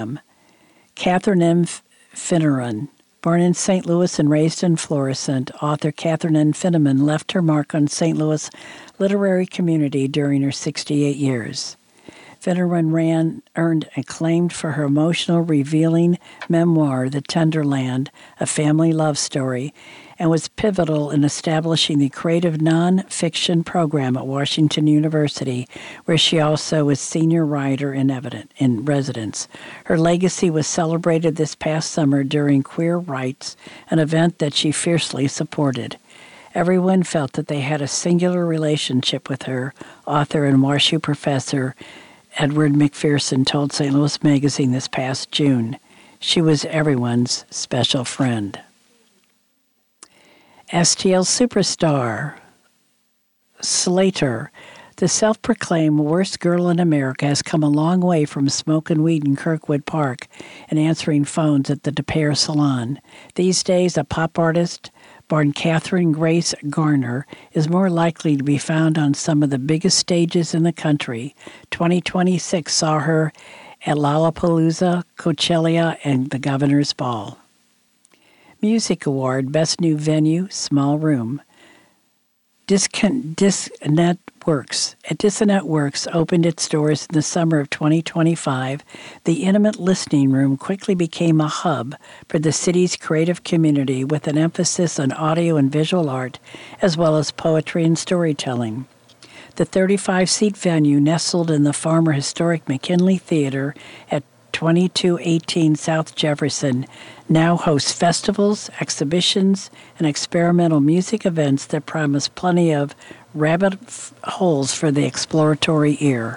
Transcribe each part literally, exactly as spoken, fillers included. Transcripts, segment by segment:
Catherine M. Finneran. Born in Saint Louis and raised in Florissant, author Catherine N. Finneman left her mark on Saint Louis literary community during her sixty-eight years. Finneran ran, earned acclaim for her emotional, revealing memoir, The Tenderland, a family love story, and was pivotal in establishing the creative nonfiction program at Washington University, where she also was senior writer in, evident, in residence. Her legacy was celebrated this past summer during Queer Rights, an event that she fiercely supported. Everyone felt that they had a singular relationship with her, author and WashU professor Edward McPherson told Saint Louis Magazine this past June. She was everyone's special friend. S T L superstar Slater, the self-proclaimed worst girl in America, has come a long way from smoking weed in Kirkwood Park and answering phones at the De Pere Salon. These days, a pop artist born Catherine Grace Garner is more likely to be found on some of the biggest stages in the country. twenty twenty-six saw her at Lollapalooza, Coachella, and the Governor's Ball. Music Award, Best New Venue, Small Room. Discon- Disnet Works. At Disnet Works opened its doors in the summer of twenty twenty-five, the intimate listening room quickly became a hub for the city's creative community with an emphasis on audio and visual art, as well as poetry and storytelling. The thirty-five seat venue, nestled in the former historic McKinley Theater at twenty-two eighteen South Jefferson, now hosts festivals, exhibitions, and experimental music events that promise plenty of rabbit f- holes for the exploratory ear.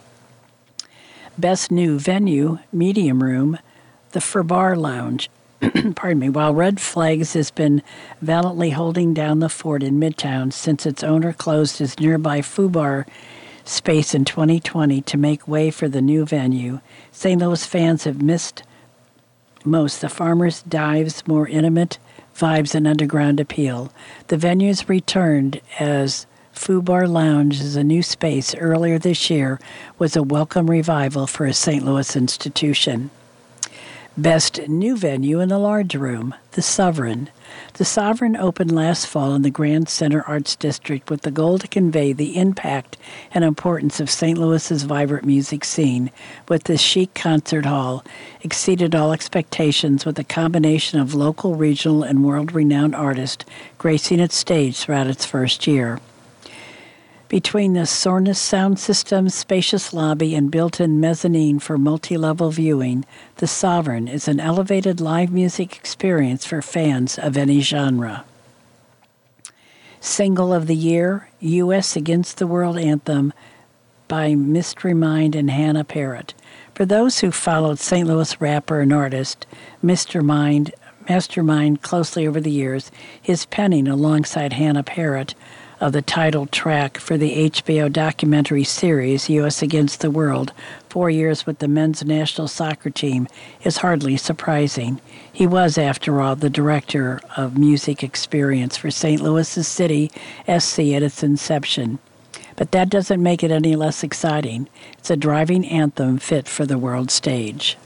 Best New Venue, Medium Room, the Furbar Lounge. Pardon me. While Red Flags has been valiantly holding down the fort in Midtown since its owner closed his nearby Fubar space in twenty twenty to make way for the new venue, Saint Louis fans have missed most the Farmer's Dive's more intimate vibes and underground appeal. The venue's returned as Fubar Lounge as a new space earlier this year was a welcome revival for a Saint Louis institution. Best New Venue in the Large Room, The Sovereign. The Sovereign opened last fall in the Grand Center Arts District with the goal to convey the impact and importance of Saint Louis's vibrant music scene, with this chic concert hall exceeded all expectations with a combination of local, regional, and world-renowned artists gracing its stage throughout its first year. Between the Sonos sound system, spacious lobby, and built-in mezzanine for multi-level viewing, The Sovereign is an elevated live music experience for fans of any genre. Single of the Year, U S Against the World Anthem by Mystery Mind and Hannah Parrott. For those who followed Saint Louis rapper and artist Mister Mind, Mastermind closely over the years, his penning alongside Hannah Parrott of the title track for the H B O documentary series U S Against the World, four years with the men's national soccer team, is hardly surprising. He was, after all, the director of music experience for Saint Louis's City S C at its inception. But that doesn't make it any less exciting. It's a driving anthem fit for the world stage.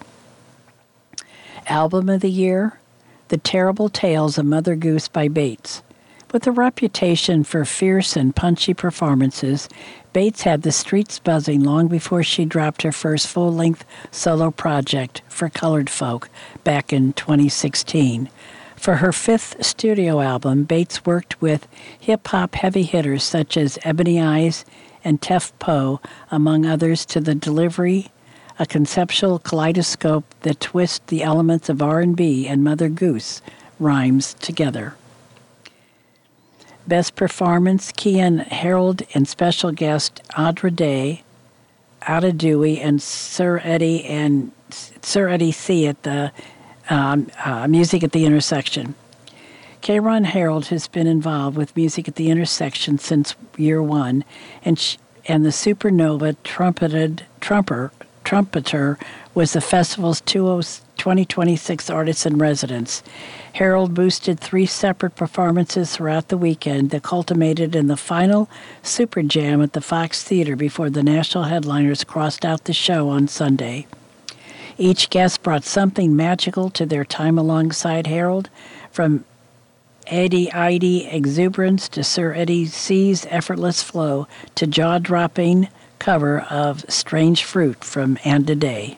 Album of the Year, The Terrible Tales of Mother Goose by Bates. With a reputation for fierce and punchy performances, Bates had the streets buzzing long before she dropped her first full-length solo project for colored folk back in twenty sixteen. For her fifth studio album, Bates worked with hip-hop heavy hitters such as Ebony Eyes and Tef Poe, among others, to the delivery, a conceptual kaleidoscope that twists the elements of R and B and Mother Goose rhymes together. Best Performance, Kian Harold and special guest Audra Day, Ada Dewey, and Sir Eddie and Sir Eddie C. at the um, uh, Music at the Intersection. K'Ron Harold has been involved with Music at the Intersection since year one, and sh- and the Supernova trumpeted trumper trumpeter was the festival's twenty twenty-six Artist in Residence. Harold boosted three separate performances throughout the weekend that culminated in the final Super Jam at the Fox Theater before the national headliners crossed out the show on Sunday. Each guest brought something magical to their time alongside Harold, from Eddie Eddie exuberance to Sir Eddie C's effortless flow to jaw-dropping cover of Strange Fruit from And a Day.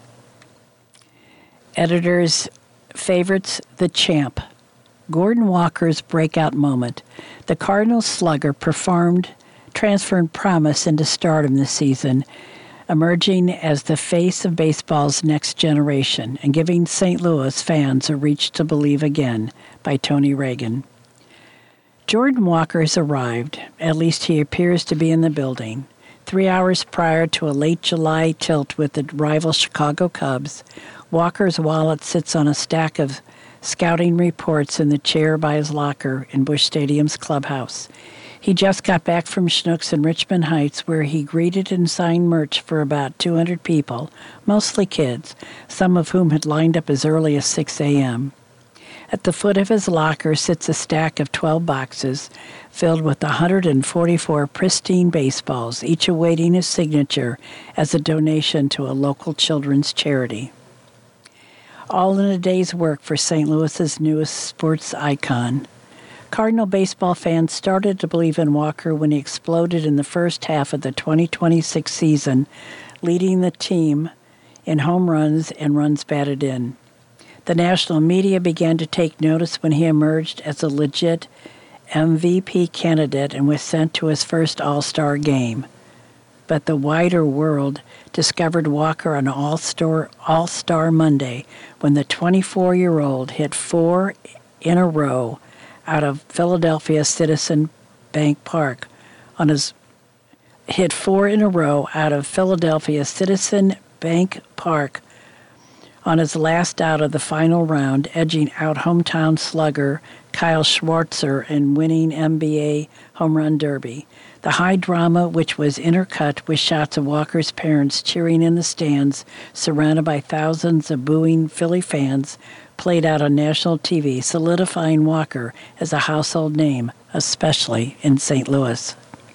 Editor's favorites, The Champ. Gordon Walker's breakout moment. The Cardinals slugger performed, transferred promise into stardom this season, emerging as the face of baseball's next generation and giving Saint Louis fans a reach to believe again, by Tony Reagan. Jordan Walker has arrived, at least he appears to be in the building. Three hours prior to a late July tilt with the rival Chicago Cubs, Walker's wallet sits on a stack of scouting reports in the chair by his locker in Busch Stadium's clubhouse. He just got back from Schnucks in Richmond Heights, where he greeted and signed merch for about two hundred people, mostly kids, some of whom had lined up as early as six a.m. At the foot of his locker sits a stack of twelve boxes filled with one hundred forty-four pristine baseballs, each awaiting his signature as a donation to a local children's charity. All in a day's work for Saint Louis's newest sports icon. Cardinal baseball fans started to believe in Walker when he exploded in the first half of the twenty twenty-six season, leading the team in home runs and runs batted in. The national media began to take notice when he emerged as a legit M V P candidate and was sent to his first All-Star game. But the wider world discovered Walker on All-Star, All-Star Monday when the twenty-four-year-old hit four in a row out of Philadelphia Citizen Bank Park on his hit four in a row out of Philadelphia Citizen Bank Park on his last out of the final round, edging out hometown slugger Kyle Schwartzer and winning N B A Home Run Derby. The high drama, which was intercut with shots of Walker's parents cheering in the stands, surrounded by thousands of booing Philly fans, played out on national T V, solidifying Walker as a household name, especially in Saint Louis.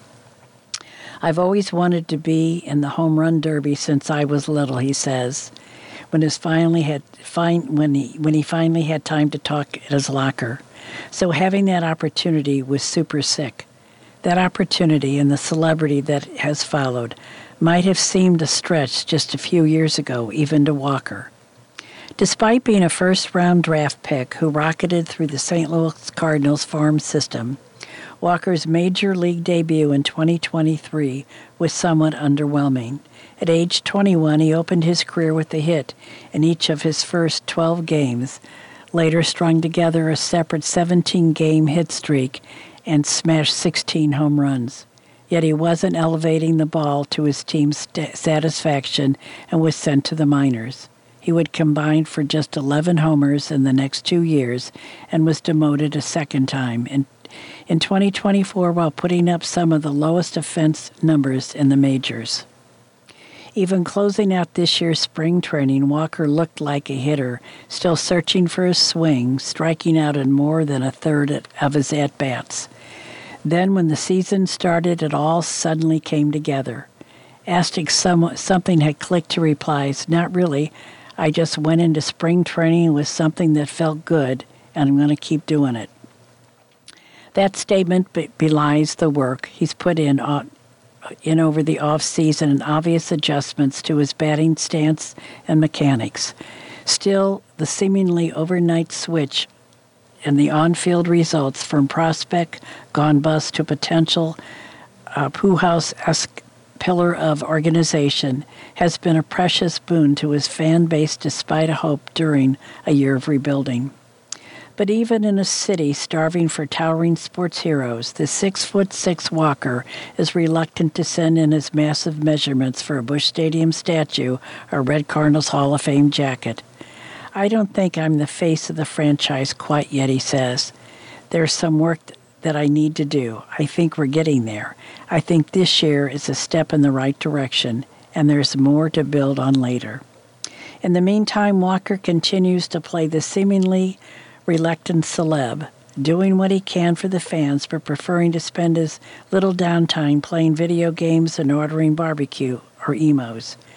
I've always wanted to be in the Home Run Derby since I was little, he says, when his finally had fin- when he when he finally had time to talk at his locker. So having that opportunity was super sick. That opportunity and the celebrity that has followed might have seemed a stretch just a few years ago, even to Walker. Despite being a first-round draft pick who rocketed through the Saint Louis Cardinals farm system, Walker's major league debut in twenty twenty-three was somewhat underwhelming. At age twenty-one, he opened his career with a hit in each of his first twelve games, later strung together a separate seventeen-game hit streak and smashed sixteen home runs. Yet he wasn't elevating the ball to his team's st- satisfaction and was sent to the minors. He would combine for just eleven homers in the next two years and was demoted a second time in, in twenty twenty-four while putting up some of the lowest offense numbers in the majors. Even closing out this year's spring training, Walker looked like a hitter, still searching for his swing, striking out in more than a third of his at-bats. Then when the season started, it all suddenly came together. Asked if some, something had clicked, he replies, "Not really. I just went into spring training with something that felt good, and I'm going to keep doing it." That statement be- belies the work he's put in on in over the off-season and obvious adjustments to his batting stance and mechanics. Still, the seemingly overnight switch in the on-field results from prospect gone bust to potential uh, Pujols-esque pillar of organization has been a precious boon to his fan base despite a hope during a year of rebuilding. But even in a city starving for towering sports heroes, the six-foot-six Walker is reluctant to send in his massive measurements for a Busch Stadium statue or Red Cardinals Hall of Fame jacket. "I don't think I'm the face of the franchise quite yet," he says. "There's some work that I need to do. I think we're getting there. I think this year is a step in the right direction, and there's more to build on later." In the meantime, Walker continues to play the seemingly reluctant celeb, doing what he can for the fans but preferring to spend his little downtime playing video games and ordering barbecue or emos.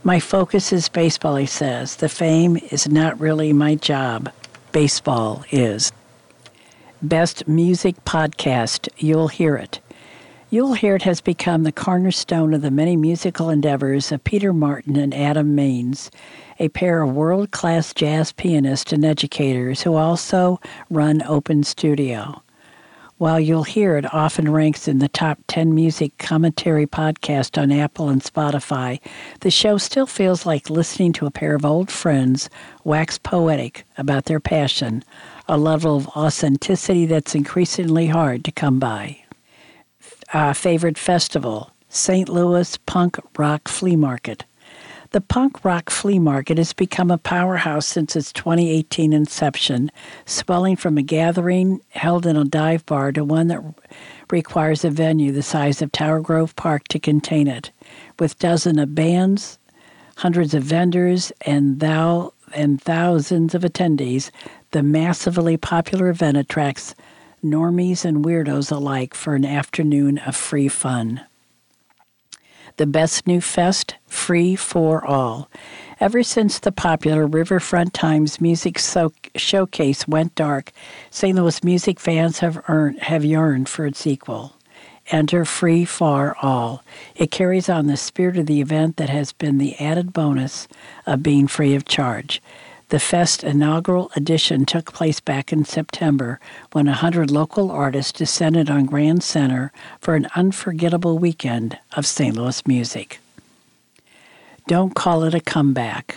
My focus is baseball, he says. The fame is not really my job. Baseball is. Best Music Podcast, You'll Hear It. You'll Hear It has become the cornerstone of the many musical endeavors of Peter Martin and Adam Maines, a pair of world-class jazz pianists and educators who also run Open Studio. While You'll Hear It often ranks in the top ten music commentary podcast on Apple and Spotify, the show still feels like listening to a pair of old friends wax poetic about their passion, a level of authenticity that's increasingly hard to come by. Uh, favorite festival, Saint Louis Punk Rock Flea Market. The Punk Rock Flea Market has become a powerhouse since its twenty eighteen inception, swelling from a gathering held in a dive bar to one that requires a venue the size of Tower Grove Park to contain it. With dozens of bands, hundreds of vendors, and thou and thousands of attendees, the massively popular event attracts normies and weirdos alike for an afternoon of free fun. The Best New Fest, free for all. Ever since the popular Riverfront Times Music so- Showcase went dark, Saint Louis music fans have earned, have yearned for its equal. Enter free for all. It carries on the spirit of the event that has been the added bonus of being free of charge. The Fest inaugural edition took place back in September when one hundred local artists descended on Grand Center for an unforgettable weekend of Saint Louis music. Don't call it a comeback.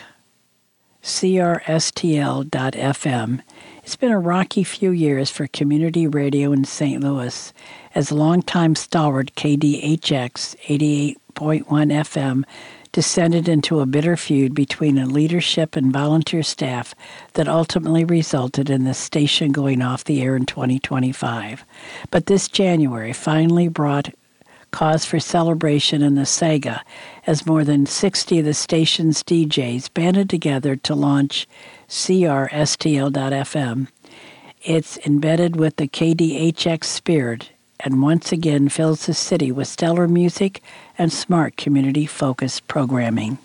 C R S T L dot F M. It's been a rocky few years for community radio in Saint Louis, as longtime stalwart K D H X eighty-eight point one F M descended into a bitter feud between a leadership and volunteer staff that ultimately resulted in the station going off the air in twenty twenty-five. But this January finally brought cause for celebration in the saga as more than sixty of the station's D Js banded together to launch C R S T L dot F M. It's embedded with the K D H X spirit and once again fills the city with stellar music and smart community-focused programming.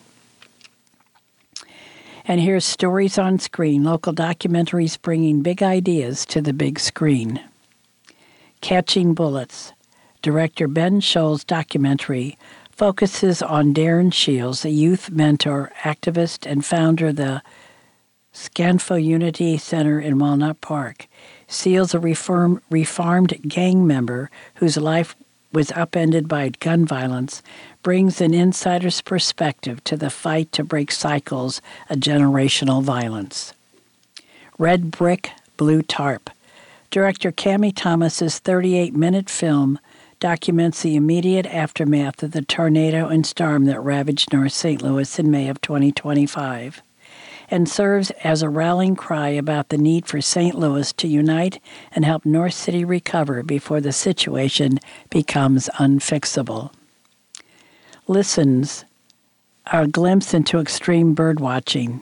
And here's Stories on Screen, local documentaries bringing big ideas to the big screen. Catching Bullets. Director Ben Scholl's documentary focuses on Darren Shields, a youth mentor, activist, and founder of the Scanfo Unity Center in Walnut Park. Shields, a reform, reformed gang member whose life was upended by gun violence, brings an insider's perspective to the fight to break cycles of generational violence. Red Brick, Blue Tarp. Director Cammie Thomas's thirty-eight minute film documents the immediate aftermath of the tornado and storm that ravaged North Saint Louis in May of twenty twenty-five. And serves as a rallying cry about the need for Saint Louis to unite and help North City recover before the situation becomes unfixable. Listens, a glimpse into extreme birdwatching.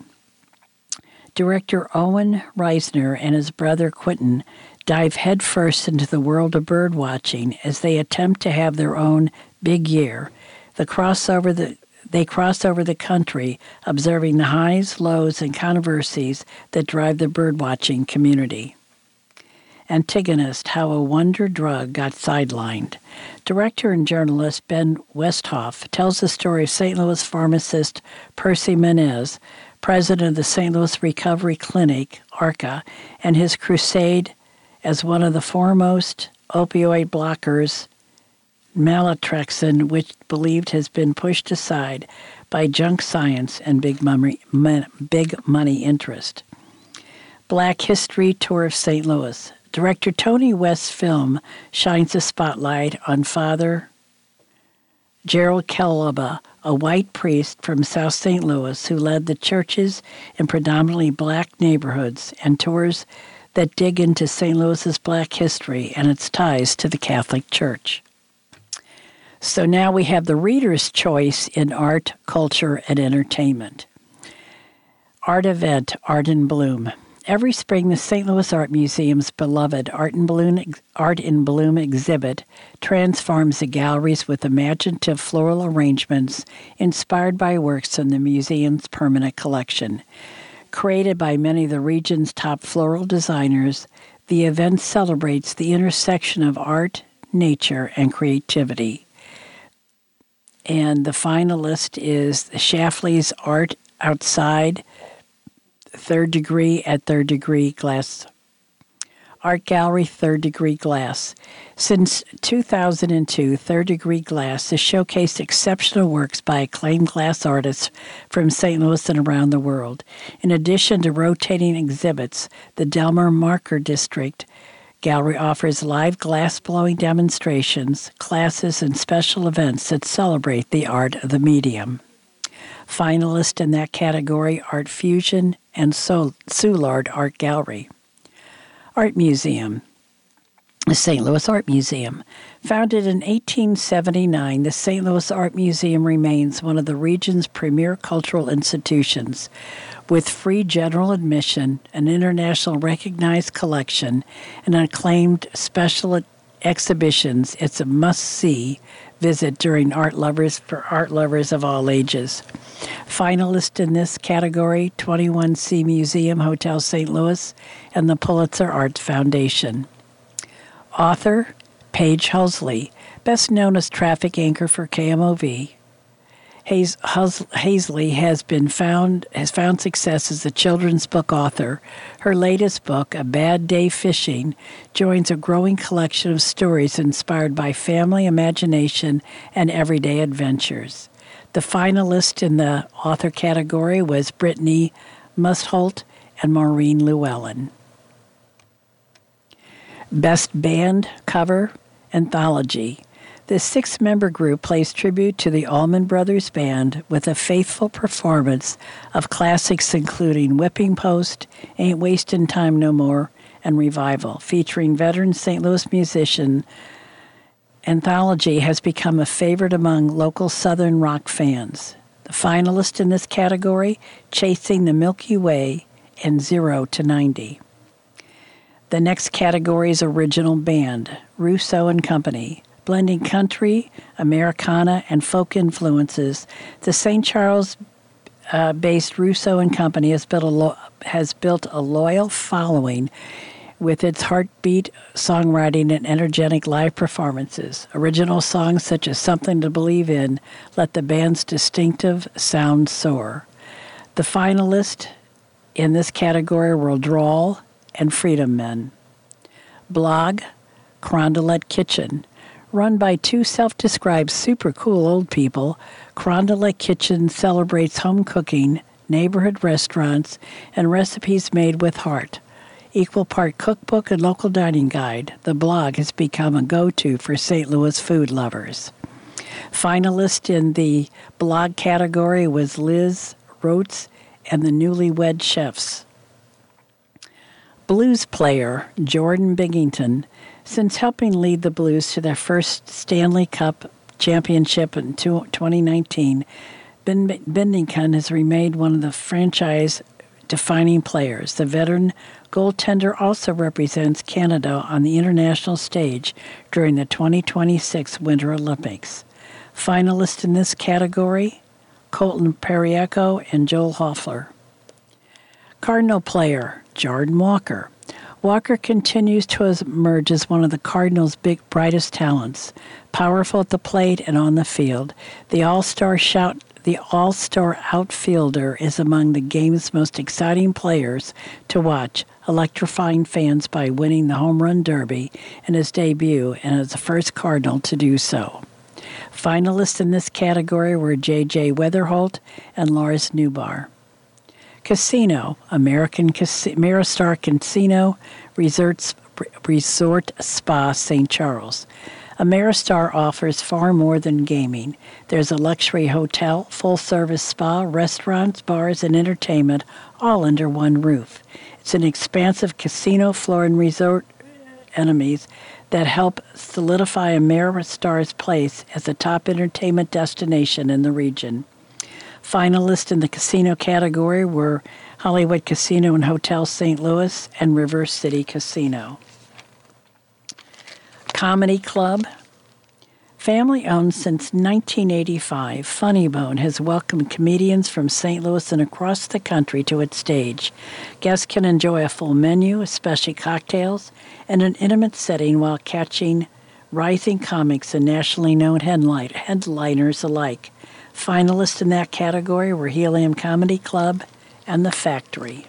Director Owen Reisner and his brother Quentin dive headfirst into the world of birdwatching as they attempt to have their own big year. The crossover the They cross over the country, observing the highs, lows, and controversies that drive the birdwatching community. Antagonist, How a Wonder Drug Got Sidelined. Director and journalist Ben Westhoff tells the story of Saint Louis pharmacist Percy Menez, president of the Saint Louis Recovery Clinic, ARCA, and his crusade as one of the foremost opioid blockers, naltrexone, which believed has been pushed aside by junk science and big money, big money interest. Black History Tour of Saint Louis. Director Tony West's film shines a spotlight on Father Gerald Kelaba, a white priest from South Saint Louis who led the churches in predominantly black neighborhoods, and tours that dig into Saint Louis's black history and its ties to the Catholic Church. So now we have the reader's choice in art, culture, and entertainment. Art event, Art in Bloom. Every spring, the Saint Louis Art Museum's beloved Art in Bloom, Art in Bloom exhibit transforms the galleries with imaginative floral arrangements inspired by works in the museum's permanent collection. Created by many of the region's top floral designers, the event celebrates the intersection of art, nature, and creativity. And the finalist is Schlafly's Art Outside, Third Degree at Third Degree Glass Art Gallery, Third Degree Glass. Since two thousand two, Third Degree Glass has showcased exceptional works by acclaimed glass artists from Saint Louis and around the world. In addition to rotating exhibits, the Delmer Marker District Gallery offers live glass-blowing demonstrations, classes, and special events that celebrate the art of the medium. Finalists in that category, Art Fusion and Sol- Soulard Art Gallery. Art Museum. The Saint Louis Art Museum. Founded in eighteen seventy-nine, the Saint Louis Art Museum remains one of the region's premier cultural institutions. With free general admission, an international recognized collection, and acclaimed special exhibitions, it's a must-see visit during art lovers for art lovers of all ages. Finalists in this category, twenty-one C Museum Hotel Saint Louis and the Pulitzer Arts Foundation. Author, Paige Husley, best known as traffic anchor for K M O V. Hayes, Hus, Hazley has been found has found success as a children's book author. Her latest book, A Bad Day Fishing, joins a growing collection of stories inspired by family imagination and everyday adventures. The finalist in the author category was Brittany Mustholt and Maureen Llewellyn. Best Band Cover Anthology. The six-member group plays tribute to the Allman Brothers Band with a faithful performance of classics including Whipping Post, Ain't Wastin' Time No More, and Revival. Featuring veteran Saint Louis musician, Anthology has become a favorite among local Southern rock fans. The finalists in this category, Chasing the Milky Way and Zero to ninety. The next category is Original Band, Russo and Company. Blending country, Americana, and folk influences, the Saint Charles-based uh, Russo and Company has built, a lo- has built a loyal following with its heartbeat songwriting and energetic live performances. Original songs such as Something to Believe In let the band's distinctive sound soar. The finalists in this category were Drawl and Freedom Men. Blog, Carondelet Kitchen. Run by two self-described super cool old people, Carondelet Kitchen celebrates home cooking, neighborhood restaurants, and recipes made with heart. Equal part cookbook and local dining guide, the blog has become a go-to for Saint Louis food lovers. Finalist in the blog category was Liz Rotes and the Newlywed Chefs. Blues player Jordan Binghamton. Since helping lead the Blues to their first Stanley Cup championship in twenty nineteen, Ben Bennington has remained one of the franchise-defining players. The veteran goaltender also represents Canada on the international stage during the twenty twenty-six Winter Olympics. Finalists in this category, Colton Periaco and Joel Hoffler. Cardinal player Jordan Walker. Walker continues to emerge as one of the Cardinals' big, brightest talents, powerful at the plate and on the field. The all-star shout, the all-star outfielder is among the game's most exciting players to watch, electrifying fans by winning the Home Run Derby in his debut and as the first Cardinal to do so. Finalists in this category were J J Weatherholt and Lars Newbar. Casino, American Casi- Maristar Casino Resorts, Resort Spa, Saint Charles. Ameristar offers far more than gaming. There's a luxury hotel, full-service spa, restaurants, bars, and entertainment all under one roof. It's an expansive casino floor and resort amenities that help solidify Ameristar's place as a top entertainment destination in the region. Finalists in the casino category were Hollywood Casino and Hotel Saint Louis, and River City Casino. Comedy Club. Family owned since nineteen eighty-five, Funny Bone has welcomed comedians from Saint Louis and across the country to its stage. Guests can enjoy a full menu, especially cocktails, and an intimate setting while catching rising comics and nationally known headline- headliners alike. Finalists in that category were Helium Comedy Club and The Factory.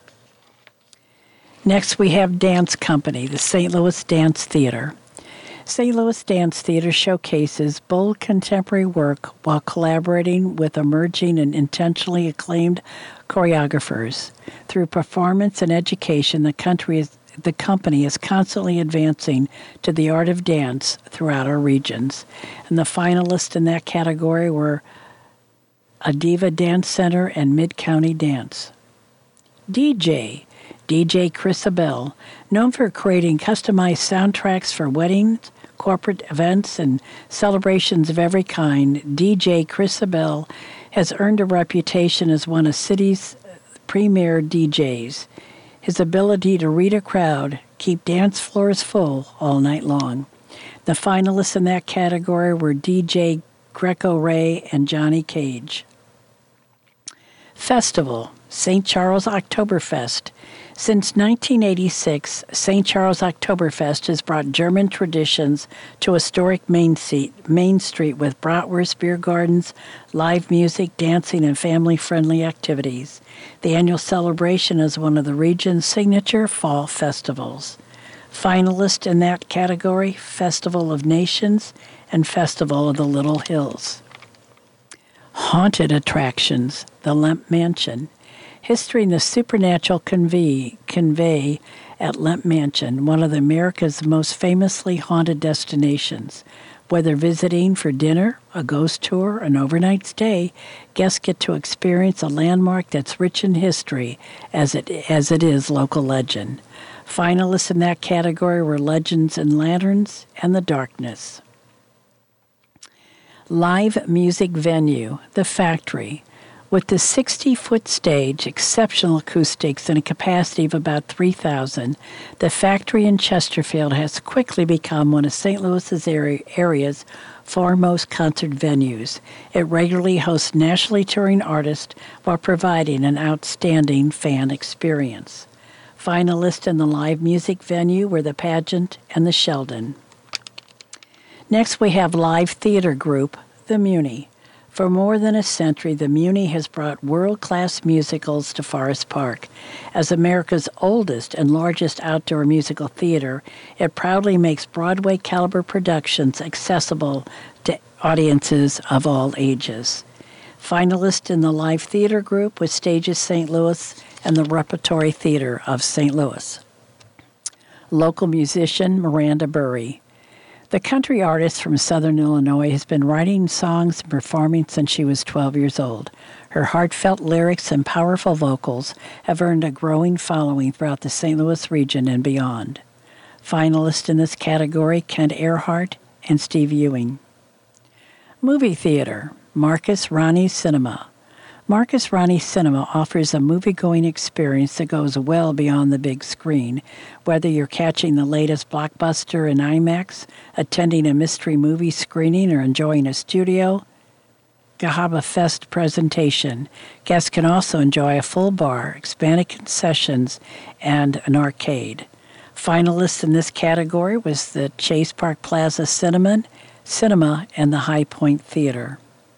Next, we have Dance Company, the Saint Louis Dance Theater. Saint Louis Dance Theater showcases bold contemporary work while collaborating with emerging and intentionally acclaimed choreographers. Through performance and education, the country is, the company is constantly advancing to the art of dance throughout our regions. And the finalists in that category were Adiva Dance Center and Mid-County Dance. D J. D J Chris Abell, known for creating customized soundtracks for weddings, corporate events, and celebrations of every kind, D J Chris Abell has earned a reputation as one of city's premier D Js. His ability to read a crowd, keep dance floors full all night long. The finalists in that category were D J Greco Ray and Johnny Cage. Festival, Saint Charles Oktoberfest. Since nineteen eighty-six, Saint Charles Oktoberfest has brought German traditions to historic Main Street, Main Street with bratwurst beer gardens, live music, dancing, and family-friendly activities. The annual celebration is one of the region's signature fall festivals. Finalists in that category, Festival of Nations and Festival of the Little Hills. Haunted attractions, the Lemp Mansion. History and the supernatural convey, convey at Lemp Mansion, one of the America's most famously haunted destinations. Whether visiting for dinner, a ghost tour, an overnight stay, guests get to experience a landmark that's rich in history as it as it is local legend. Finalists in that category were Legends and Lanterns and The Darkness. Live music venue, The Factory. With the sixty-foot stage, exceptional acoustics, and a capacity of about three thousand, the Factory in Chesterfield has quickly become one of Saint Louis's area's foremost concert venues. It regularly hosts nationally touring artists while providing an outstanding fan experience. Finalists in the live music venue were The Pageant and the Sheldon. Next, we have live theater group, the Muni. For more than a century, the Muni has brought world-class musicals to Forest Park. As America's oldest and largest outdoor musical theater, it proudly makes Broadway-caliber productions accessible to audiences of all ages. Finalist in the live theater group was Stages Saint Louis and the Repertory Theater of Saint Louis. Local musician Miranda Burry. The country artist from Southern Illinois has been writing songs and performing since she was twelve years old. Her heartfelt lyrics and powerful vocals have earned a growing following throughout the Saint Louis region and beyond. Finalists in this category, Kent Earhart and Steve Ewing. Movie theater, Marcus Ronnie Cinema. Marcus Ronnie Cinema offers a movie-going experience that goes well beyond the big screen. Whether you're catching the latest blockbuster in IMAX, attending a mystery movie screening, or enjoying a studio Gahaba Fest presentation, guests can also enjoy a full bar, expanded concessions, and an arcade. Finalists in this category was the Chase Park Plaza Cinema, Cinema and the High Point Theater.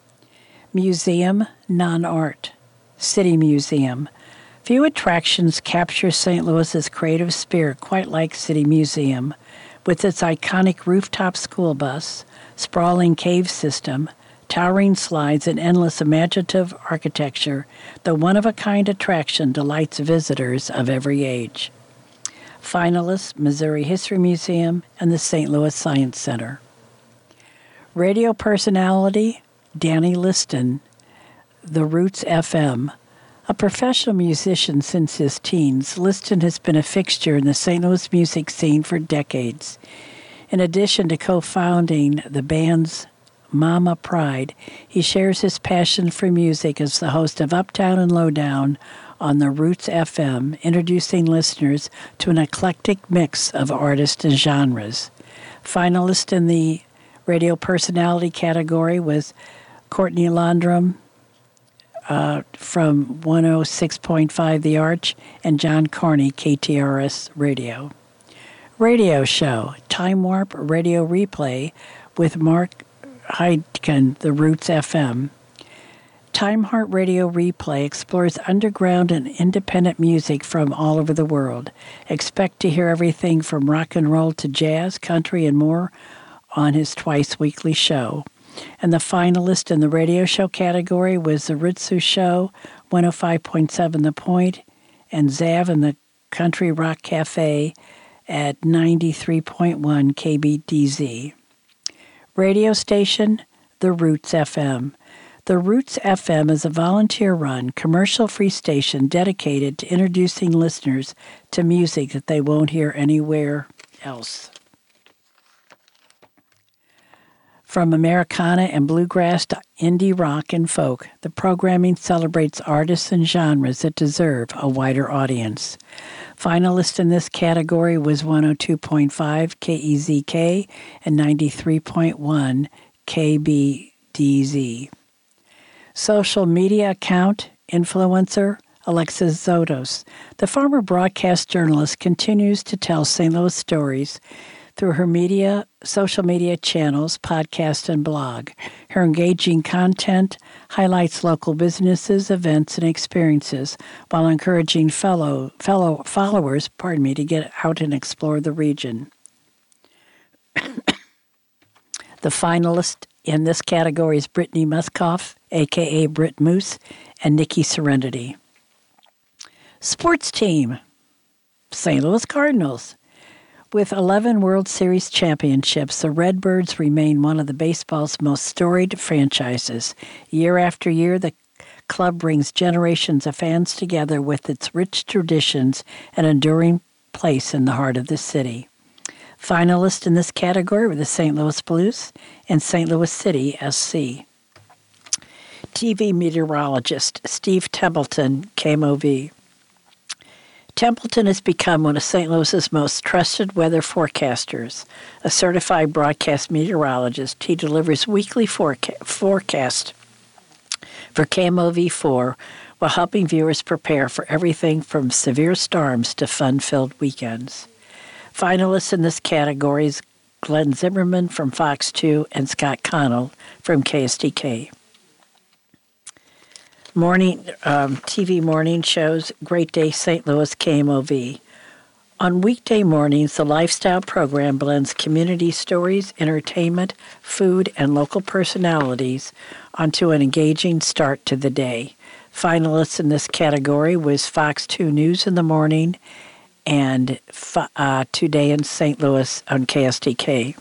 Museum, non-art. City Museum. Few attractions capture Saint Louis's creative spirit quite like City Museum. With its iconic rooftop school bus, sprawling cave system, towering slides, and endless imaginative architecture, the one-of-a-kind attraction delights visitors of every age. Finalists, Missouri History Museum and the Saint Louis Science Center. Radio personality, Danny Liston, The Roots F M. A professional musician since his teens, Liston has been a fixture in the Saint Louis music scene for decades. In addition to co-founding the band's Mama Pride, he shares his passion for music as the host of Uptown and Lowdown on the Roots F M, introducing listeners to an eclectic mix of artists and genres. Finalist in the radio personality category was Courtney Landrum uh, from one oh six point five The Arch and John Corney, K T R S Radio. Radio show, Time Warp Radio Replay with Mark Heidken, the Roots F M. Time Heart Radio Replay explores underground and independent music from all over the world. Expect to hear everything from rock and roll to jazz, country, and more on his twice-weekly show. And the finalist in the radio show category was the Ritsu Show, one oh five point seven The Point, and Zav and the Country Rock Cafe at ninety-three point one K B D Z. Radio station, The Roots F M. The Roots F M is a volunteer-run, commercial-free station dedicated to introducing listeners to music that they won't hear anywhere else. From Americana and bluegrass to indie rock and folk, the programming celebrates artists and genres that deserve a wider audience. Finalist in this category was one oh two point five K E Z K and ninety-three point one K B D Z. Social media account influencer Alexis Zotos. The former broadcast journalist continues to tell Saint Louis stories through her media, social media channels, podcast, and blog. Her engaging content highlights local businesses, events, and experiences while encouraging fellow fellow followers, pardon me, to get out and explore the region. The finalist in this category is Brittany Muskoff, a k a. Britt Moose, and Nikki Serenity. Sports team, Saint Louis Cardinals. With eleven World Series championships, the Redbirds remain one of the baseball's most storied franchises. Year after year, the club brings generations of fans together with its rich traditions and enduring place in the heart of the city. Finalists in this category were the Saint Louis Blues and Saint Louis City S C. T V meteorologist Steve Templeton, K M O V. Templeton has become one of Saint Louis's most trusted weather forecasters. A certified broadcast meteorologist, he delivers weekly foreca- forecast for K M O V four while helping viewers prepare for everything from severe storms to fun-filled weekends. Finalists in this category is Glenn Zimmerman from Fox two and Scott Connell from K S D K. Morning um, T V morning shows, Great Day Saint Louis, K M O V. On weekday mornings, the lifestyle program blends community stories, entertainment, food, and local personalities onto an engaging start to the day. Finalists in this category was Fox two News in the morning and uh, Today in Saint Louis on K S D K.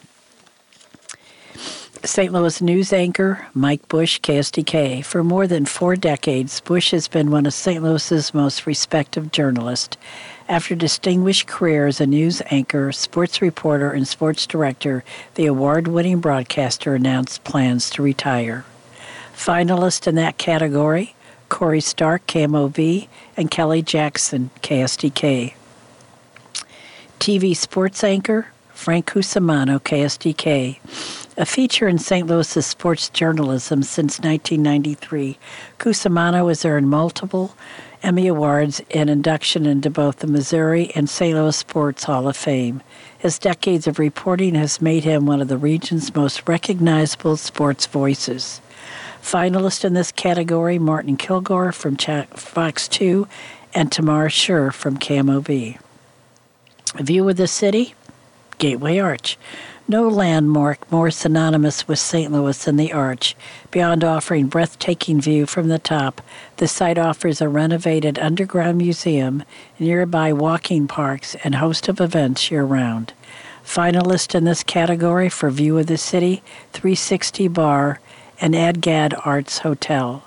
Saint Louis news anchor Mike Bush, K S D K. For more than four decades, Bush has been one of Saint Louis's most respected journalists. After a distinguished career as a news anchor, sports reporter, and sports director, the award-winning broadcaster announced plans to retire. Finalists in that category, Corey Stark, K M O V, and Kelly Jackson, K S D K. T V sports anchor Frank Cusimano, K S D K. A feature in Saint Louis's sports journalism since nineteen ninety-three, Cusimano has earned multiple Emmy Awards and induction into both the Missouri and Saint Louis Sports Hall of Fame. His decades of reporting has made him one of the region's most recognizable sports voices. Finalist in this category, Martin Kilgore from Fox two and Tamar Schur from K M O V. View of the city, Gateway Arch. No landmark more synonymous with Saint Louis than the Arch. Beyond offering breathtaking view from the top, the site offers a renovated underground museum, nearby walking parks, and host of events year-round. Finalist in this category for View of the City, three sixty Bar, and Adgad Arts Hotel.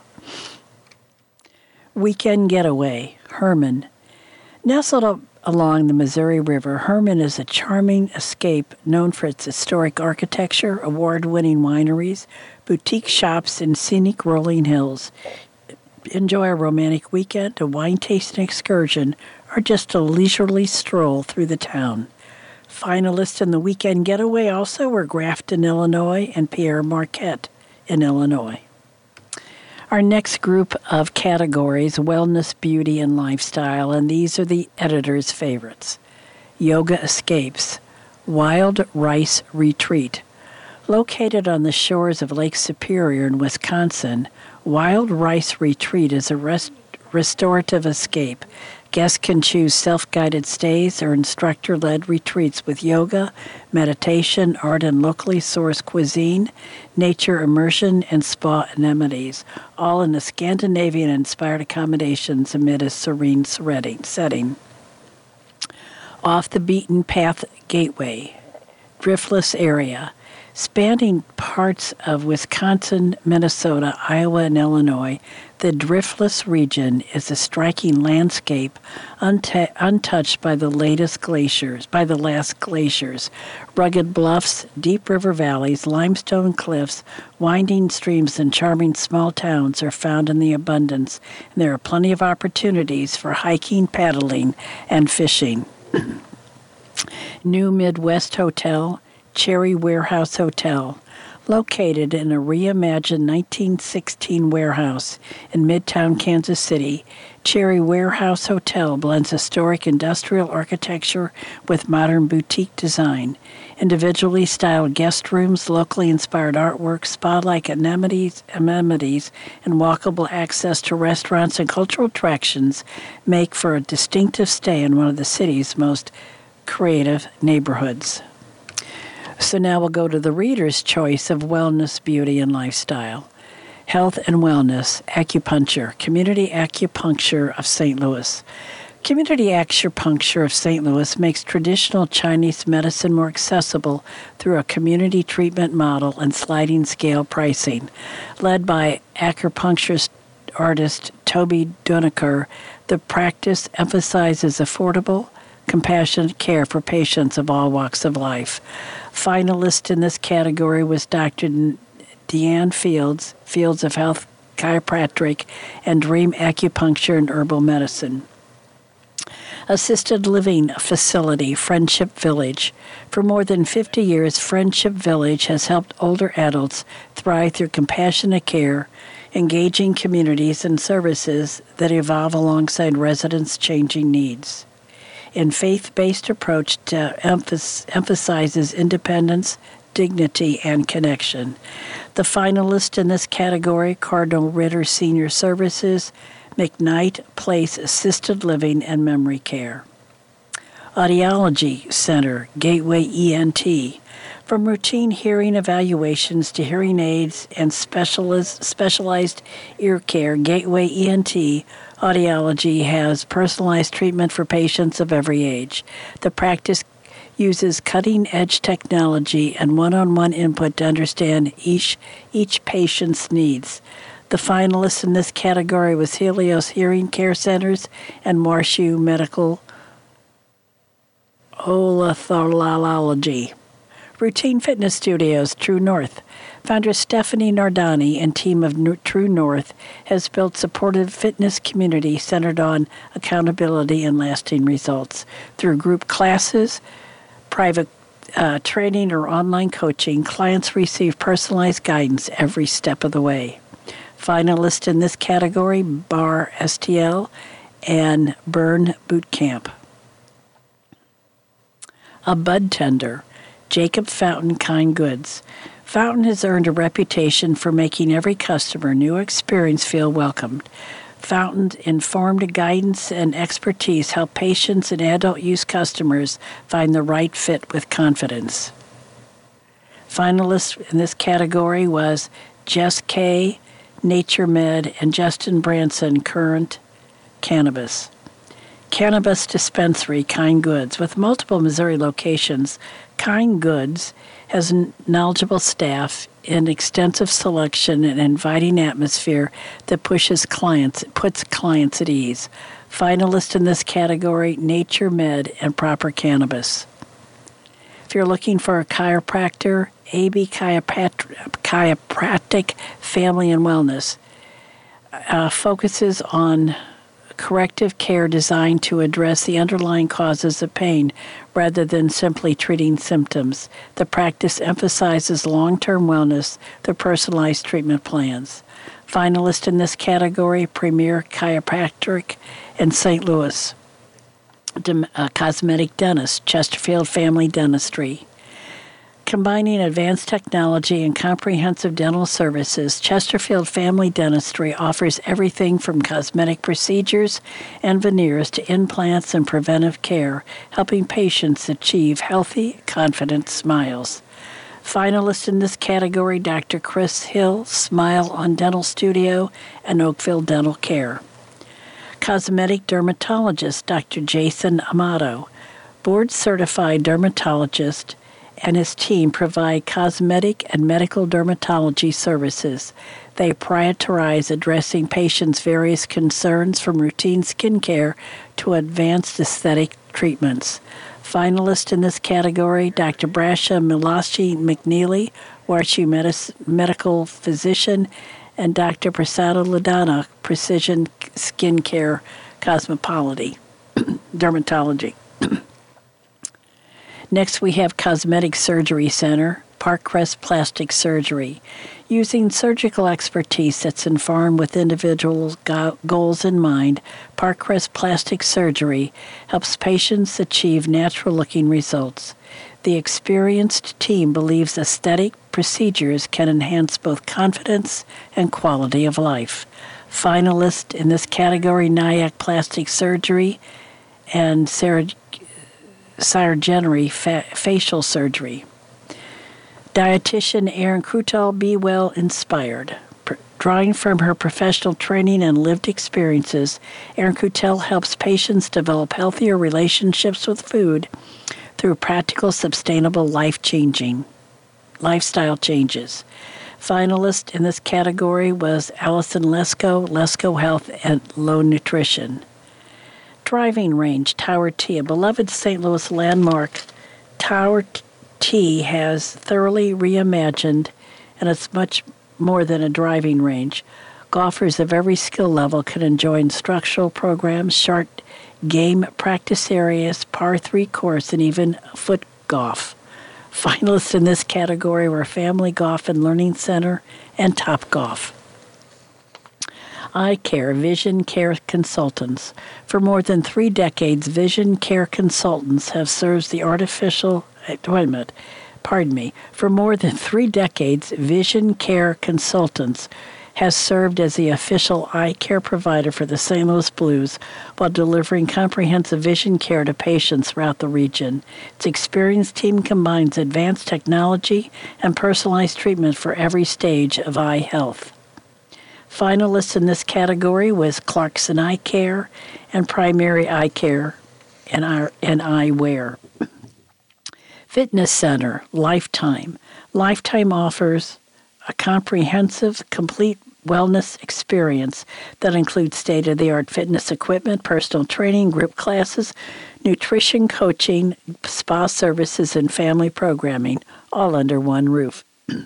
Weekend Getaway, Herman. Nestled up along the Missouri River, Herman is a charming escape known for its historic architecture, award-winning wineries, boutique shops, and scenic rolling hills. enjoy a romantic weekend, a wine tasting excursion, or just a leisurely stroll through the town. Finalists in the weekend getaway also were Grafton, Illinois, and Pierre Marquette in Illinois. Our next group of categories, wellness, beauty, and lifestyle, and these are the editor's favorites. Yoga Escapes, Wild Rice Retreat. Located on the shores of Lake Superior in Wisconsin, Wild Rice Retreat is a rest- restorative escape. Guests can choose self-guided stays or instructor-led retreats with yoga, meditation, art and locally sourced cuisine, nature immersion, and spa amenities, all in the Scandinavian-inspired accommodations amid a serene setting. Off the Beaten Path Gateway, Driftless Area. Spanning parts of Wisconsin, Minnesota, Iowa, and Illinois, the Driftless region is a striking landscape unta- untouched by the latest glaciers, by the last glaciers. Rugged bluffs, deep river valleys, limestone cliffs, winding streams, and charming small towns are found in the abundance, and there are plenty of opportunities for hiking, paddling, and fishing. New Midwest Hotel, Cherry Warehouse Hotel, located in a reimagined nineteen sixteen warehouse in Midtown Kansas City. Cherry Warehouse Hotel blends historic industrial architecture with modern boutique design. Individually styled guest rooms, locally inspired artwork, spa-like amenities, amenities, and walkable access to restaurants and cultural attractions make for a distinctive stay in one of the city's most creative neighborhoods. So now we'll go to the reader's choice of wellness, beauty, and lifestyle. Health and Wellness, Acupuncture, Community Acupuncture of Saint Louis. Community Acupuncture of Saint Louis makes traditional Chinese medicine more accessible through a community treatment model and sliding scale pricing. Led by acupuncturist artist Toby Dunaker, the practice emphasizes affordable, compassionate care for patients of all walks of life. Finalist in this category was Doctor Deanne Fields, Fields of Health Chiropractic, and Dream Acupuncture and Herbal Medicine. Assisted Living Facility, Friendship Village. For more than fifty years, Friendship Village has helped older adults thrive through compassionate care, engaging communities and services that evolve alongside residents' changing needs. In faith-based approach to emph- emphasizes independence, dignity, and connection. The finalists in this category, Cardinal Ritter Senior Services, McKnight Place Assisted Living and Memory Care. Audiology Center, Gateway E N T. From routine hearing evaluations to hearing aids and specialist, specialized ear care, Gateway E N T Audiology has personalized treatment for patients of every age. The practice uses cutting-edge technology and one-on-one input to understand each, each patient's needs. The finalists in this category was Helios Hearing Care Centers and Marshu Medical Otholology. Routine Fitness Studios, True North. Founder Stephanie Nardani and team of True North has built supportive fitness community centered on accountability and lasting results. Through group classes, private uh, training, or online coaching, clients receive personalized guidance every step of the way. Finalists in this category, Bar S T L and Burn Boot Camp. A Bud Tender, Jacob Fountain Kind Goods. Fountain has earned a reputation for making every customer new experience feel welcomed. Fountain's informed guidance and expertise help patients and adult use customers find the right fit with confidence. Finalists in this category was Jess K, Nature Med, and Justin Branson, Current Cannabis. Cannabis Dispensary, Kind Goods. With multiple Missouri locations, Kind Goods has knowledgeable staff, an extensive selection, and inviting atmosphere that pushes clients, puts clients at ease. Finalist in this category, Nature Med and Proper Cannabis. If you're looking for a chiropractor, A B Chiropractic Family and Wellness. uh, focuses on corrective care designed to address the underlying causes of pain rather than simply treating symptoms. The practice emphasizes long-term wellness through personalized treatment plans. Finalist in this category, Premier Chiropractic in Saint Louis. Dem- uh, cosmetic Dentist, Chesterfield Family Dentistry. Combining advanced technology and comprehensive dental services, Chesterfield Family Dentistry offers everything from cosmetic procedures and veneers to implants and preventive care, helping patients achieve healthy, confident smiles. Finalist in this category, Doctor Chris Hill, Smile on Dental Studio and Oakville Dental Care. Cosmetic dermatologist, Doctor Jason Amato, board-certified dermatologist, and his team provide cosmetic and medical dermatology services. They prioritize addressing patients' various concerns from routine skincare to advanced aesthetic treatments. Finalist in this category, Doctor Brasha Milashi McNeely, Warchi Medis- medical physician, and Doctor Prasada Ladana, precision skincare cosmetology, dermatology. Next, we have Cosmetic Surgery Center, Parkcrest Plastic Surgery. Using surgical expertise that's informed with individuals' go- goals in mind, Parkcrest Plastic Surgery helps patients achieve natural-looking results. The experienced team believes aesthetic procedures can enhance both confidence and quality of life. Finalist in this category, Nyack Plastic Surgery and Sarah Surgery, fa- facial surgery. Dietitian Erin Krutal, Be Well Inspired. Pr- drawing from her professional training and lived experiences, Erin Krutal helps patients develop healthier relationships with food through practical, sustainable, life-changing lifestyle changes. Finalist in this category was Allison Lesko, Lesko Health and Low Nutrition. Driving Range, Tower T, a beloved Saint Louis landmark. Tower T has thoroughly reimagined, and it's much more than a driving range. Golfers of every skill level can enjoy instructional programs, short game practice areas, par three course, and even foot golf. Finalists in this category were Family Golf and Learning Center and Top Golf. Eye Care, Vision Care Consultants. For more than three decades, Vision Care Consultants have served the artificial, wait a minute, pardon me, for more than three decades, Vision Care Consultants has served as the official eye care provider for the Saint Louis Blues while delivering comprehensive vision care to patients throughout the region. Its experienced team combines advanced technology and personalized treatment for every stage of eye health. Finalists in this category was Clarkson Eye Care and Primary Eye Care and Eyewear. Fitness Center, Lifetime. Lifetime offers a comprehensive, complete wellness experience that includes state-of-the-art fitness equipment, personal training, group classes, nutrition coaching, spa services, and family programming, all under one roof.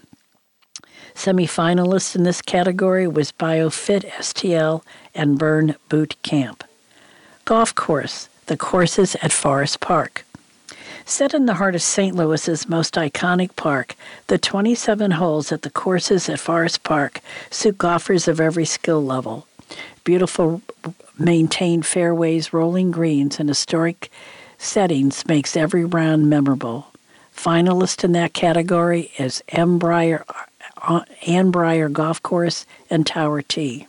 Semi-finalists in this category was BioFit S T L and Burn Boot Camp. Golf course, the courses at Forest Park. Set in the heart of Saint Louis's most iconic park, the twenty-seven holes at the courses at Forest Park suit golfers of every skill level. Beautiful maintained fairways, rolling greens, and historic settings makes every round memorable. Finalist in that category is M. Breyer, Ann Breyer Golf Course and Tower T.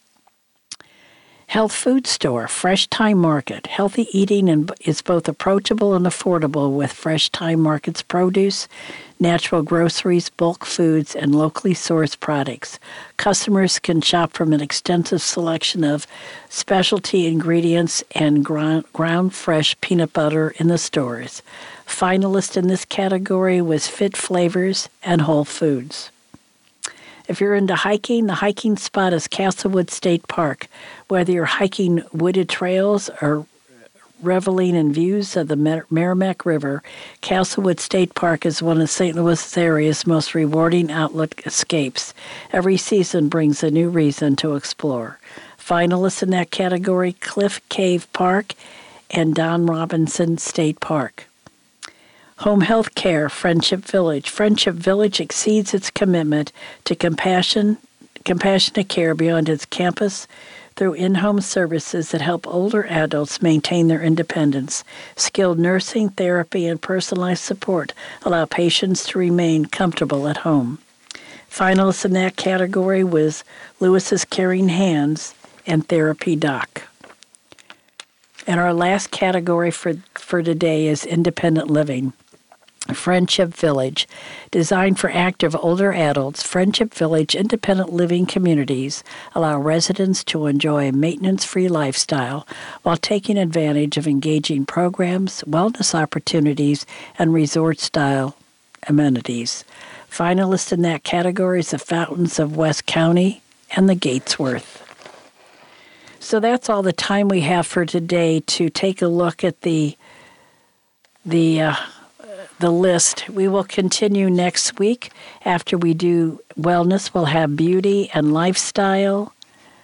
Health Food Store, Fresh Time Market. Healthy eating is both approachable and affordable with Fresh Time Market's produce, natural groceries, bulk foods, and locally sourced products. Customers can shop from an extensive selection of specialty ingredients and ground, ground fresh peanut butter in the stores. Finalist in this category was Fit Flavors and Whole Foods. If you're into hiking, the hiking spot is Castlewood State Park. Whether you're hiking wooded trails or reveling in views of the Mer- Merrimack River, Castlewood State Park is one of Saint Louis area's most rewarding outlet escapes. Every season brings a new reason to explore. Finalists in that category, Cliff Cave Park and Don Robinson State Park. Home Health Care, Friendship Village. Friendship Village exceeds its commitment to compassion, compassionate care beyond its campus through in-home services that help older adults maintain their independence. Skilled nursing, therapy, and personalized support allow patients to remain comfortable at home. Finalists in that category was Lewis's Caring Hands and Therapy Doc. And our last category for, for today is independent living. Friendship Village. Designed for active older adults, Friendship Village independent living communities allow residents to enjoy a maintenance-free lifestyle while taking advantage of engaging programs, wellness opportunities, and resort-style amenities. Finalists in that category is the Fountains of West County and the Gatesworth. So that's all the time we have for today to take a look at the the uh, the list. We will continue next week. After we do wellness, we'll have beauty and lifestyle,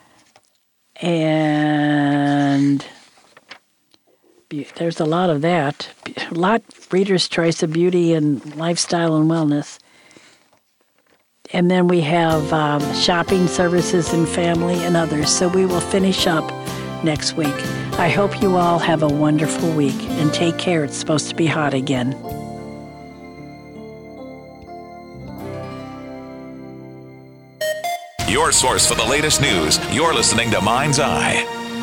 and be- there's a lot of that. A lot Reader's Choice of beauty and lifestyle and wellness. And then we have um, shopping services and family and others. So we will finish up next week. I hope you all have a wonderful week and take care. It's supposed to be hot again. Your source for the latest news. You're listening to Mind's Eye.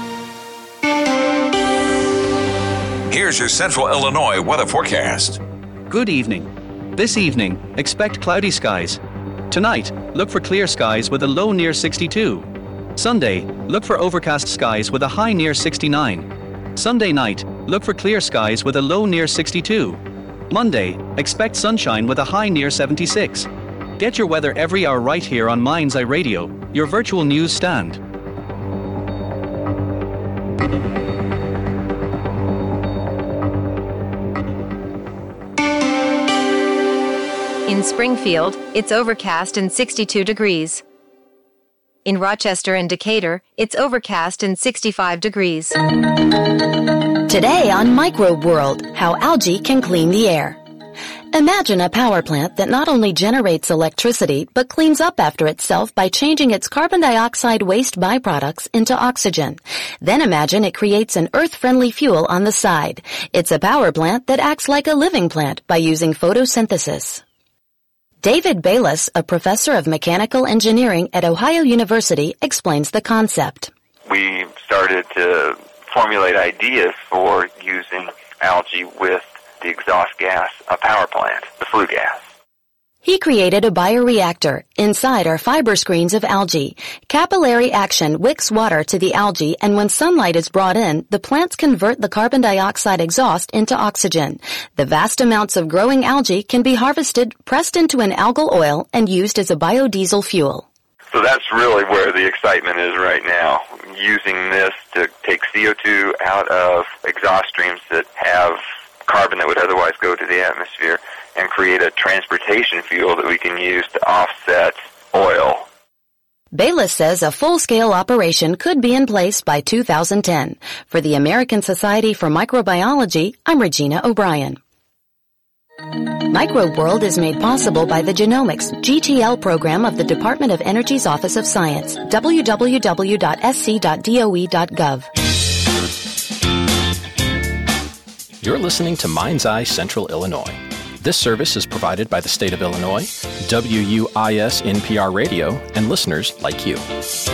Here's your Central Illinois weather forecast. Good evening. This evening, expect cloudy skies. Tonight, look for clear skies with a low near sixty-two. Sunday, look for overcast skies with a high near sixty-nine. Sunday night, look for clear skies with a low near sixty-two. Monday, expect sunshine with a high near seventy-six. Get your weather every hour right here on Mind's Eye Radio, your virtual news stand. In Springfield, it's overcast and sixty-two degrees. In Rochester and Decatur, it's overcast and sixty-five degrees. Today on Microbe World, how algae can clean the air. Imagine a power plant that not only generates electricity, but cleans up after itself by changing its carbon dioxide waste byproducts into oxygen. Then imagine it creates an earth-friendly fuel on the side. It's a power plant that acts like a living plant by using photosynthesis. David Bayless, a professor of mechanical engineering at Ohio University, explains the concept. We started to formulate ideas for using algae with the exhaust gas, a power plant, the flue gas. He created a bioreactor. Inside are fiber screens of algae. Capillary action wicks water to the algae, and when sunlight is brought in, the plants convert the carbon dioxide exhaust into oxygen. The vast amounts of growing algae can be harvested, pressed into an algal oil, and used as a biodiesel fuel. So that's really where the excitement is right now, using this to take C O two out of exhaust streams that have carbon that would otherwise go to the atmosphere and create a transportation fuel that we can use to offset oil. Bayless says a full-scale operation could be in place by two thousand ten. For the American Society for Microbiology, I'm Regina O'Brien. Microbe World is made possible by the Genomics G T L program of the Department of Energy's Office of Science, w w w dot s c dot d o e dot gov. You're listening to Mind's Eye Central Illinois. This service is provided by the state of Illinois, W U I S N P R Radio, and listeners like you.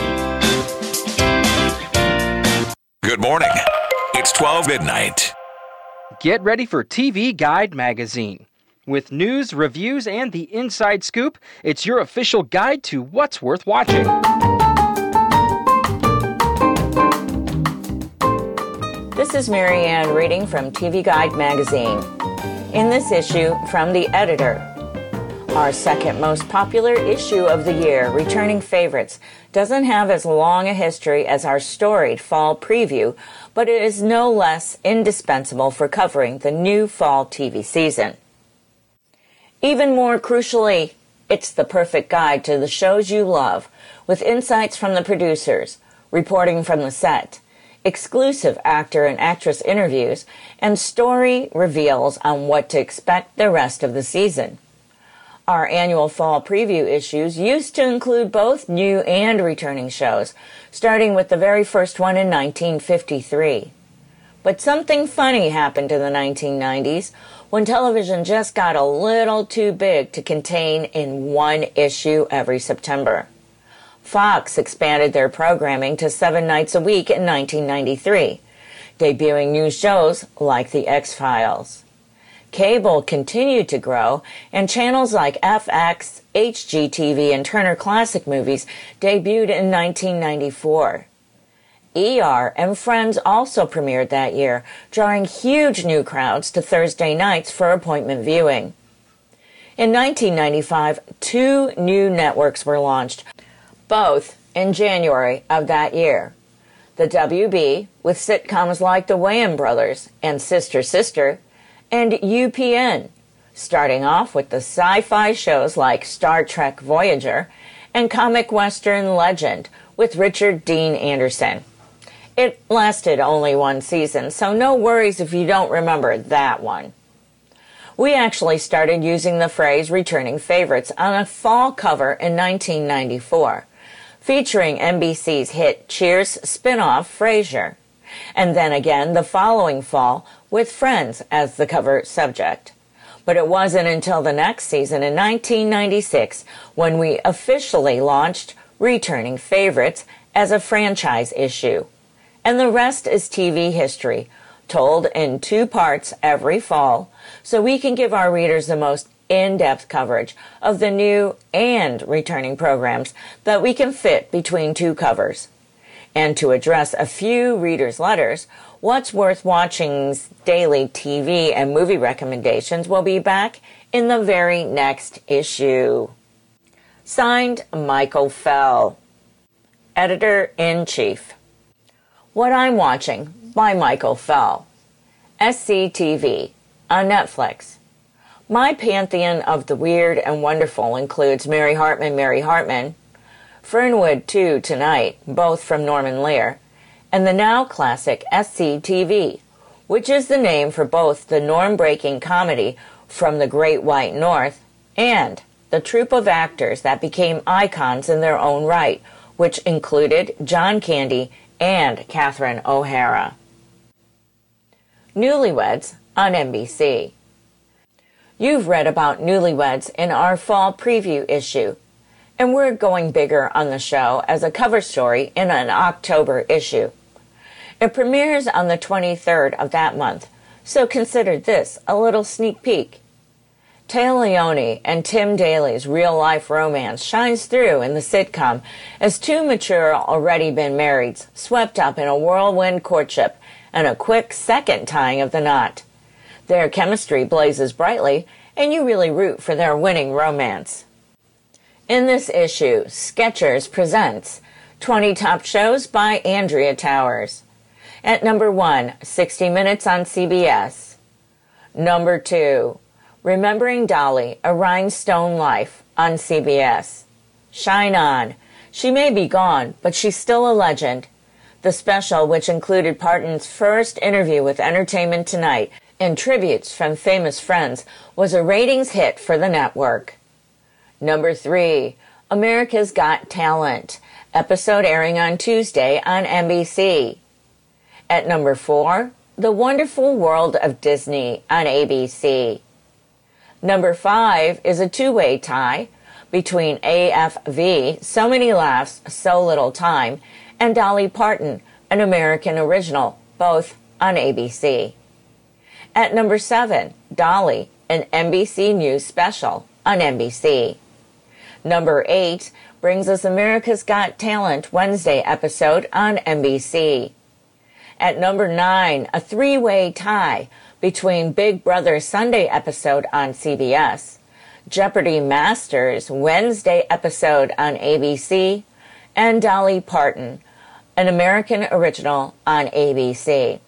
Good morning. It's twelve midnight. Get ready for T V Guide Magazine. With news, reviews, and the inside scoop, it's your official guide to what's worth watching. This is Mary Ann reading from T V Guide Magazine. In this issue, from the editor, Our second most popular issue of the year, Returning Favorites, doesn't have as long a history as our storied fall preview, but it is no less indispensable for covering the new fall T V season. Even more crucially, it's the perfect guide to the shows you love, with insights from the producers, reporting from the set, exclusive actor and actress interviews, and story reveals on what to expect the rest of the season. Our annual fall preview issues used to include both new and returning shows, starting with the very first one in nineteen fifty-three. But something funny happened in the nineteen nineties when television just got a little too big to contain in one issue every September. Fox expanded their programming to seven nights a week in nineteen ninety-three, debuting new shows like The X-Files. Cable continued to grow, and channels like F X, H G T V, and Turner Classic Movies debuted in nineteen ninety-four. E R and Friends also premiered that year, drawing huge new crowds to Thursday nights for appointment viewing. In nineteen ninety-five, two new networks were launched, both in January of that year. The W B, with sitcoms like The Wayans Brothers and Sister Sister, and U P N, starting off with the sci-fi shows like Star Trek Voyager and comic western Legend with Richard Dean Anderson. It lasted only one season, so no worries if you don't remember that one. We actually started using the phrase returning favorites on a fall cover in nineteen ninety-four, featuring N B C's hit Cheers spin-off Frasier, and then again the following fall with Friends as the cover subject. But it wasn't until the next season in nineteen ninety-six when we officially launched Returning Favorites as a franchise issue. And the rest is T V history, told in two parts every fall, so we can give our readers the most in-depth coverage of the new and returning programs that we can fit between two covers. And to address a few readers' letters, What's Worth Watching's daily T V and movie recommendations will be back in the very next issue. Signed, Michael Fell, Editor-in-Chief. What I'm Watching by Michael Fell. S C T V on Netflix. My pantheon of the weird and wonderful includes Mary Hartman, Mary Hartman, Fernwood two Tonight, both from Norman Lear, and the now classic S C T V, which is the name for both the norm-breaking comedy from the Great White North and the troupe of actors that became icons in their own right, which included John Candy and Catherine O'Hara. Newlyweds on N B C. You've read about Newlyweds in our fall preview issue, and we're going bigger on the show as a cover story in an October issue. It premieres on the twenty-third of that month, so consider this a little sneak peek. Téa Leoni and Tim Daly's real-life romance shines through in the sitcom as two mature, already-been-marrieds swept up in a whirlwind courtship and a quick second tying of the knot. Their chemistry blazes brightly, and you really root for their winning romance. In this issue, Skechers presents twenty Top Shows by Andrea Towers. At number one, sixty minutes on C B S. Number two, Remembering Dolly, A Rhinestone Life on C B S. Shine On. She may be gone, but she's still a legend. The special, which included Parton's first interview with Entertainment Tonight and tributes from famous friends, was a ratings hit for the network. Number three, America's Got Talent, episode airing on Tuesday on N B C. At number four, The Wonderful World of Disney on A B C. Number five is a two-way tie between A F V, So Many Laughs, So Little Time, and Dolly Parton, an American original, both on A B C. At number seven, Dolly, an N B C News special on N B C. Number eight brings us America's Got Talent Wednesday episode on N B C. At number nine, a three-way tie between Big Brother Sunday episode on C B S, Jeopardy Masters Wednesday episode on A B C, and Dolly Parton, an American original on A B C.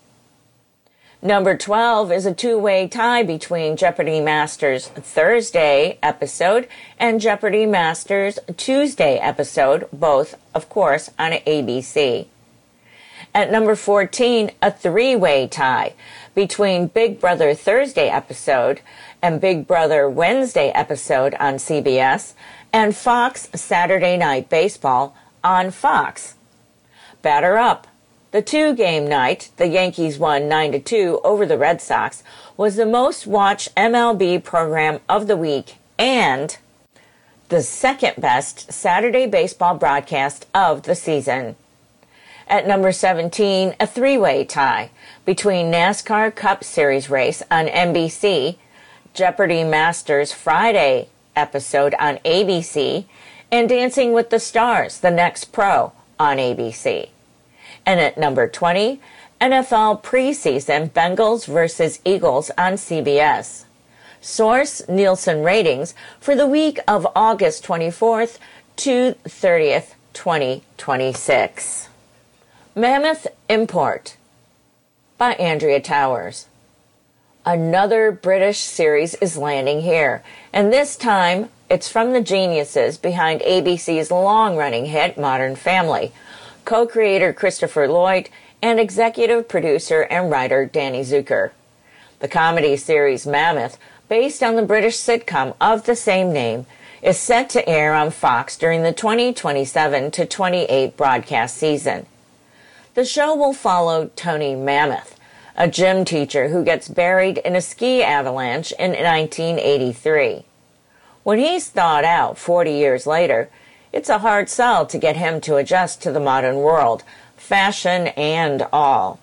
Number twelve is a two-way tie between Jeopardy Masters Thursday episode and Jeopardy Masters Tuesday episode, both, of course, on A B C. At number fourteen, a three-way tie between Big Brother Thursday episode and Big Brother Wednesday episode on C B S and Fox Saturday Night Baseball on Fox. Batter up. The two-game night, the Yankees won nine to two over the Red Sox, was the most-watched M L B program of the week and the second-best Saturday baseball broadcast of the season. At number seventeen, a three-way tie between NASCAR Cup Series race on N B C, Jeopardy Masters Friday episode on A B C, and Dancing with the Stars, the Next Pro on A B C. And at number twenty, N F L preseason Bengals versus Eagles on C B S. Source Nielsen ratings for the week of August twenty-fourth to thirtieth, twenty twenty-six. Mammoth Import by Andrea Towers. Another British series is landing here, and this time it's from the geniuses behind A B C's long-running hit Modern Family, co-creator Christopher Lloyd and executive producer and writer Danny Zucker. The comedy series Mammoth, based on the British sitcom of the same name, is set to air on Fox during the twenty twenty-seven to twenty-eight broadcast season. The show will follow Tony Mammoth, a gym teacher who gets buried in a ski avalanche in nineteen eighty-three. When he's thawed out forty years later, it's a hard sell to get him to adjust to the modern world, fashion and all.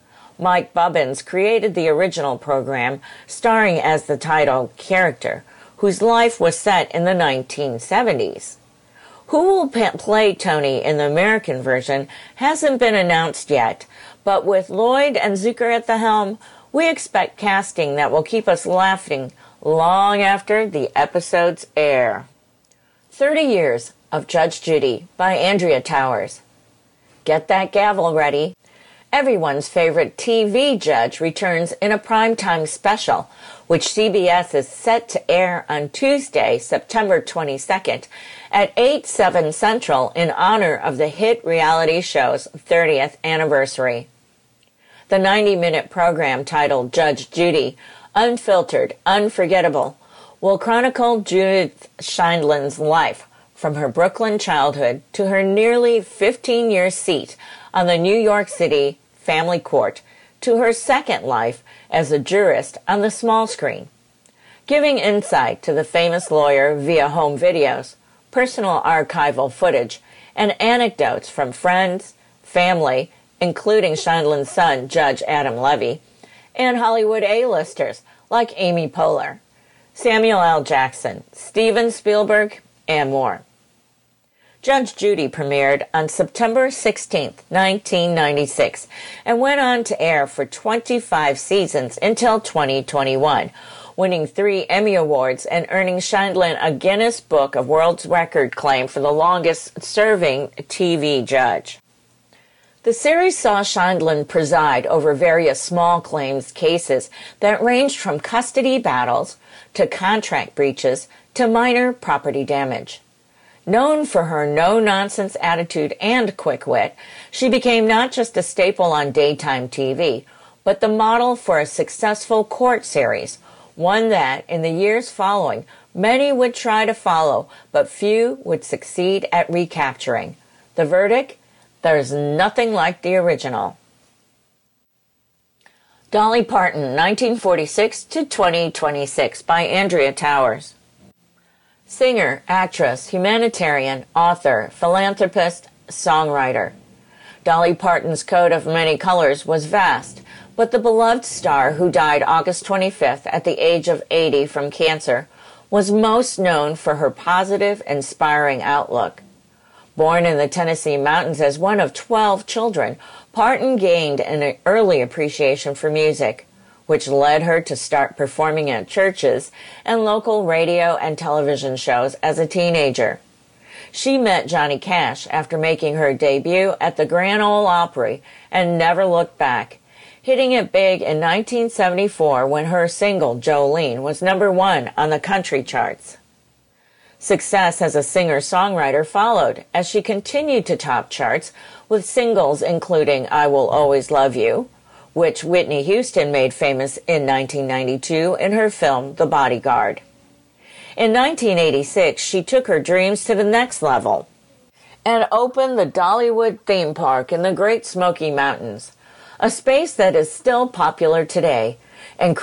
Mike Bubbins created the original program, starring as the title character, whose life was set in the nineteen seventies. Who will play Tony in the American version hasn't been announced yet, but with Lloyd and Zucker at the helm, we expect casting that will keep us laughing long after the episodes air. thirty years of Judge Judy by Andrea Towers. Get that gavel ready. Everyone's favorite T V judge returns in a primetime special, which C B S is set to air on Tuesday, September twenty-second at eight, seven Central in honor of the hit reality show's thirtieth anniversary. The ninety-minute program titled Judge Judy, Unfiltered, Unforgettable, will chronicle Judith Sheindlin's life from her Brooklyn childhood to her nearly fifteen-year seat on the New York City Family Court to her second life as a jurist on the small screen, giving insight to the famous lawyer via home videos, personal archival footage, and anecdotes from friends, family, including Sheindlin's son, Judge Adam Levy, and Hollywood A-listers like Amy Poehler, Samuel L. Jackson, Steven Spielberg, and more. Judge Judy premiered on September sixteenth, nineteen ninety-six, and went on to air for twenty-five seasons until twenty twenty-one, winning three Emmy Awards and earning Sheindlin a Guinness Book of World Record claim for the longest-serving T V judge. The series saw Sheindlin preside over various small claims cases that ranged from custody battles to contract breaches to minor property damage. Known for her no-nonsense attitude and quick wit, she became not just a staple on daytime T V, but the model for a successful court series, one that, in the years following, many would try to follow, but few would succeed at recapturing. The verdict? There's nothing like the original. Dolly Parton, nineteen forty-six to twenty twenty-six, by Andrea Towers. Singer, actress, humanitarian, author, philanthropist, songwriter. Dolly Parton's coat of many colors was vast, but the beloved star, who died August twenty-fifth at the age of eighty from cancer, was most known for her positive, inspiring outlook. Born in the Tennessee mountains as one of twelve children, Parton gained an early appreciation for music. which led her to start performing at churches and local radio and television shows as a teenager. She met Johnny Cash after making her debut at the Grand Ole Opry and never looked back, hitting it big in nineteen seventy-four when her single Jolene was number one on the country charts. Success as a singer-songwriter followed as she continued to top charts with singles including I Will Always Love You, which Whitney Houston made famous in nineteen ninety-two in her film The Bodyguard. In nineteen eighty-six, she took her dreams to the next level and opened the Dollywood theme park in the Great Smoky Mountains, a space that is still popular today and